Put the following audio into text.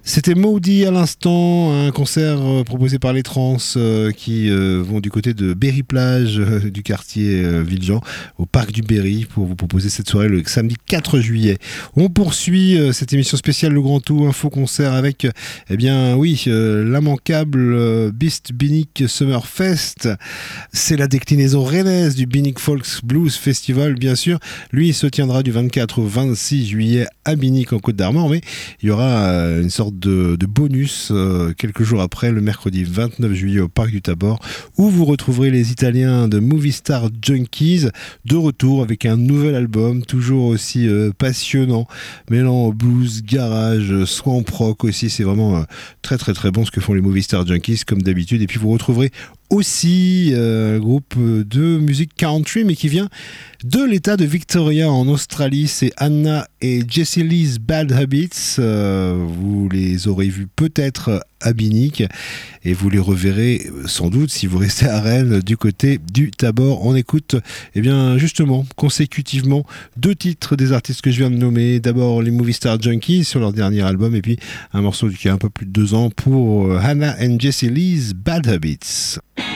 C'était Maudit à l'instant, un concert proposé par les Trans qui vont du côté de Berry-Plage du quartier Villejean au parc du Berry pour vous proposer cette soirée le samedi 4 juillet. On poursuit cette émission spéciale Le Grand Tout Info Concert avec l'immanquable Beast Binic Summer Fest. C'est la déclinaison rennaise du Binic Folks Blues Festival bien sûr. Lui il se tiendra du 24 au 26 juillet à Binic en Côte d'Armor, mais il y aura une sorte de bonus quelques jours après, le mercredi 29 juillet au Parc du Tabor, où vous retrouverez les Italiens de Movie Star Junkies de retour avec un nouvel album, toujours aussi passionnant, mêlant blues, garage, swamp rock aussi. C'est vraiment très très très bon ce que font les Movie Star Junkies comme d'habitude. Et puis vous retrouverez aussi un groupe de musique country mais qui vient de l'état de Victoria en Australie. C'est Anna et Jessie Lee's Bad Habits. Vous les aurez vus peut-être à Binic et vous les reverrez sans doute si vous restez à Rennes du côté du Tabor. On écoute justement consécutivement deux titres des artistes que je viens de nommer. D'abord les Movie Star Junkies sur leur dernier album et puis un morceau qui a un peu plus de 2 ans pour Hannah and Jessie Lee's Bad Habits.